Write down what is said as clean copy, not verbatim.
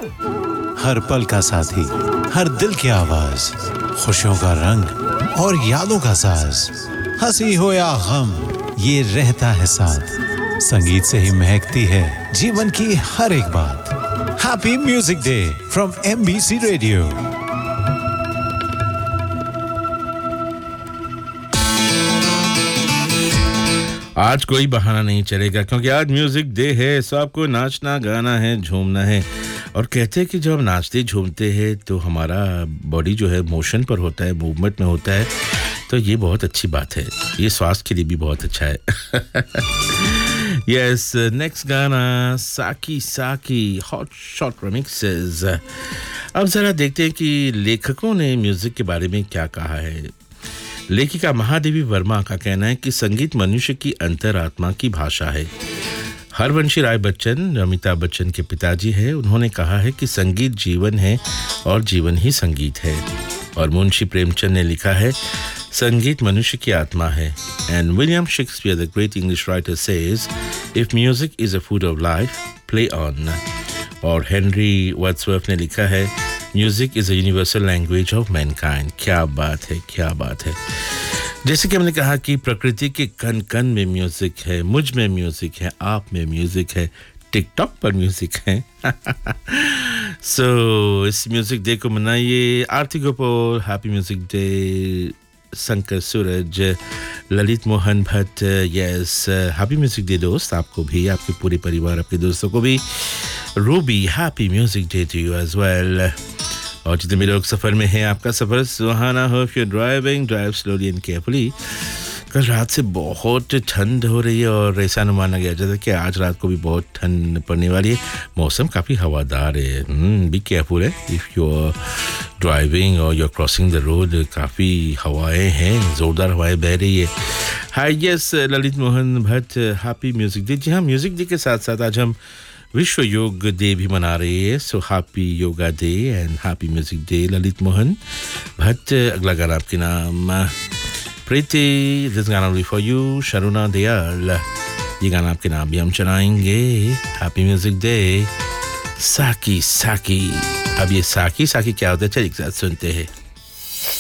हर पल का साथी, हर दिल की आवाज, खुशियों का रंग और यादों का साज, हंसी हो या गम, ये रहता है साथ। संगीत से ही महकती है जीवन की हर एक बात। Happy music day from MBC radio. आज कोई बहाना नहीं चलेगा क्योंकि आज म्यूजिक डे है, सो आपको नाचना गाना है, झूमना है। और कहते हैं कि जब हम नाचते झूमते हैं तो हमारा बॉडी जो है मोशन पर होता है, मूवमेंट में होता है, तो ये बहुत अच्छी बात है, ये स्वास्थ्य के लिए भी बहुत अच्छा है। यस, नेक्स्ट गाना साकी साकी हॉट शॉट रिमिक्सेस। अब ज़रा देखते हैं कि लेखकों ने म्यूज़िक के बारे में क्या कहा है। लेखिका महादेवी वर्मा का कहना है कि संगीत मनुष्य की अंतरात्मा की भाषा है। हरवंशी राय बच्चन अमिताभ बच्चन के पिताजी हैं, उन्होंने कहा है कि संगीत जीवन है और जीवन ही संगीत है। और मुंशी प्रेमचंद ने लिखा है संगीत मनुष्य की आत्मा है। And William Shakespeare the great English writer says if music is a food of life play on. और हेनरी वर्ड्सवर्थ ने लिखा है music is a universal language of Mankind. क्या बात है, क्या बात है। जैसे कि हमने कहा कि प्रकृति के कण कण में म्यूजिक है, मुझ में म्यूजिक है, आप में म्यूजिक है, टिकटॉक पर म्यूजिक है। सो इस म्यूजिक डे को मनाइए। आरती Gopal happy music day, Shankar सूरज, Lalit Mohan Bhatt, yes happy music day दोस्त, आपको भी, आपके पूरे परिवार, आपके दोस्तों को भी। Ruby happy music day to you as well. और जितने भी लोग सफ़र में हैं, आपका सफ़र सुहाना हो। If you driving, drive slowly and carefully. कल रात से बहुत ठंड हो रही है और ऐसा अनुमाना गया जाता है कि आज रात को भी बहुत ठंड पड़ने वाली है। मौसम काफ़ी हवादार है, बी केयरफुल है इफ़ यू आर ड्राइविंग और you are crossing the road. काफ़ी हवाएं हैं, ज़ोरदार हवाएं बह रही है। Hi yes, Lalit Mohan Bhatt happy music day. जी हाँ, म्यूज़िक डे के साथ साथ आज हम विश्व योग डे भी मना रही है। So happy yoga day and happy music day Lalit Mohan Bhatt. अगला गाना आपके नाम प्रीति, दिस गाना भी फॉर यू शरुणा दयाल। ये गाना आपके नाम भी हम चलाएंगे। Happy music day. साकी साकी। अब ये साकी साकी क्या होता है, चलिए एक साथ सुनते हैं।